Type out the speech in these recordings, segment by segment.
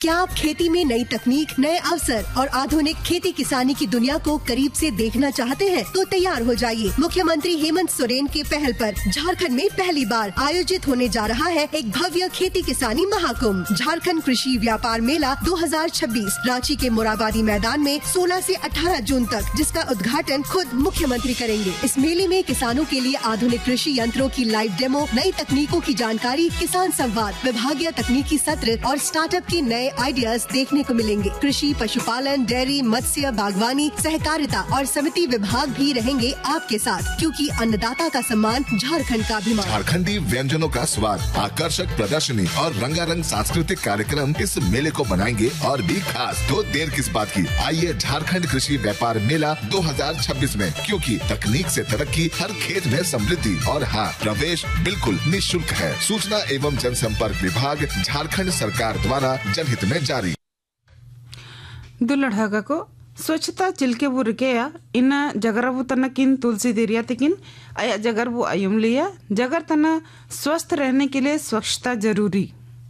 क्या आप खेती में नई तकनीक, नए अवसर और आधुनिक खेती किसानी की दुनिया को करीब से देखना चाहते हैं? तो तैयार हो जाइए। मुख्यमंत्री हेमंत सोरेन के पहल पर झारखंड में पहली बार आयोजित होने जा रहा है एक भव्य खेती किसानी महाकुंभ, झारखंड कृषि व्यापार मेला 2026, रांची के मोराबादी मैदान में 16 से 18 जून तक, जिसका उद्घाटन खुद मुख्यमंत्री करेंगे। इस मेले में किसानों के लिए आधुनिक कृषि यंत्रों की लाइव डेमो, नई तकनीकों की जानकारी, किसान संवाद, विभागीय तकनीकी सत्र और स्टार्टअप के नए आइडियाज देखने को मिलेंगे। कृषि, पशुपालन, डेयरी, मत्स्य, बागवानी, सहकारिता और समिति विभाग भी रहेंगे आपके साथ, क्योंकि अन्नदाता का सम्मान झारखंड का अभिमान। झारखंडी व्यंजनों का स्वाद, आकर्षक प्रदर्शनी और रंगारंग सांस्कृतिक कार्यक्रम इस मेले को बनाएंगे और भी खास। तो देर किस बात की, आइए झारखंड कृषि व्यापार मेला 2026 में, क्योंकि तकनीक से तरक्की, हर खेत में समृद्धि और हाँ, प्रवेश बिल्कुल निःशुल्क है। सूचना एवं जनसंपर्क विभाग, झारखंड सरकार द्वारा जनहित में जारी। दुलड़हागा को स्वच्छता चिल्के बुरकेया इन जगरबु तना किन तुलसी दिरिया तिकिन आया जगरबु आयुम लिया जगर तना स्वस्थ रहने के लिए स्वच्छता जरूरी।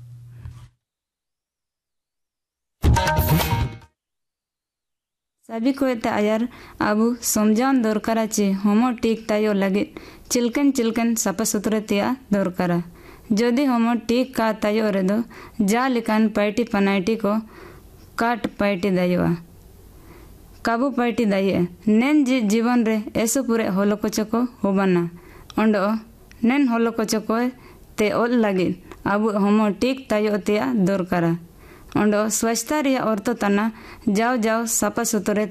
सभी को आयर अबु समझान दरकारा चे होमो टीक तायो लगे चिल्कन सफा सुथरा तिया दरकारा। जदि होमो टीक का तायो रे दो जा लिकान पार्टी पनाइटी को काट पार्टी दायुआ काबू पार्टी दाये नेन जीवन रे ऐसो पूरे होलो को चको होबाना ओंडो नेन होलो को चको ते ओल लगे अबु होमो टीक तायो तिया दरकारा। ओंडो स्वच्छता रे औरतो तना जाओ सफा सुथरे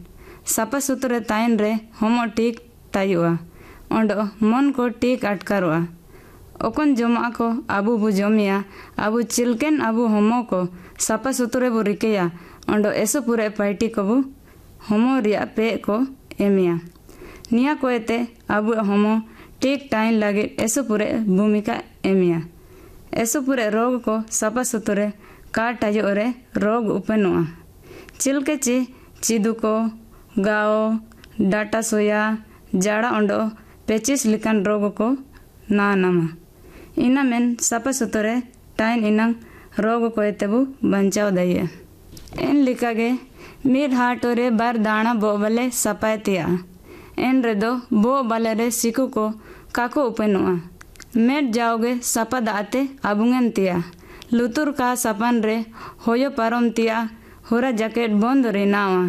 ताइन रे होमो टीक तायुआ। ओंडो मन को टीक अटकारुआ ओकन जमा को अबु बु जमिया अबु चिल्केन अबु होमो को सफा सुथरे बु रिकेया। ओंडो ऐसो पूरे पार्टी को बु होमो रिया पे को एमिया निया को एते अबु होमो टीक टाइन लगे ऐसो पूरे भूमिका एमिया। ऐसो पूरे रोग को सफा सुथरे काट आयो रे रोग उपेनुआ चिल्के ची चिदु को गाओ डाटा सोया जाड़ा ओंडो 25 लिकान रोग को ना नामा इना मेन सफा सुथरे टाइन इनंग रोग को एतेबु बंचाव दइए। एन लिकागे मीर हाटोरे बार दाना बो बले सपायतिया एन रे दो बो बले रे सिकु को काको उपेनुआ मेट जाओगे सपा दाते अबुंगन तिया लुतुर का सपन रे होयो पारम तिया होरा जैकेट बंद रे नावा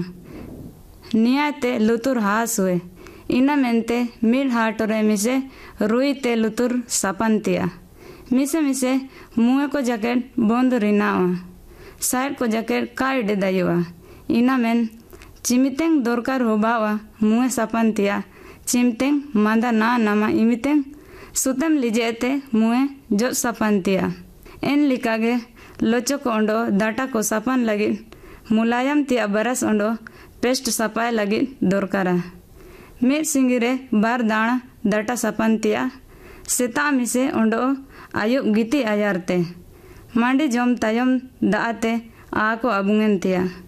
नियाते लुतुर हास हुए इना मेनते मीर हाटोरे मिसे रुई ते लुतुर सपन तिया मिसे मुँह को जैकेट बंद रे नावा साइड को जैकेट काट दायुआ इना मेन चिमितेंग दरकार होबावा मुँह सपन तिया चिमतेंग मांदा ना नामा इमितेंग सुतेम लिजेते मुँह जो सपन तिया। एन लिकागे लोचो को ओंडो डाटा को सपन लगे मुलायम तिया बरस ओंडो पेस्ट सपाय लगे दरकारा। मीर सिंगिरे बार दाना डाटा सपन तिया सेता मिसे ओंडो आयु गिती आयारते मांडी जम तायम दाते आ को अबुंगन तिया।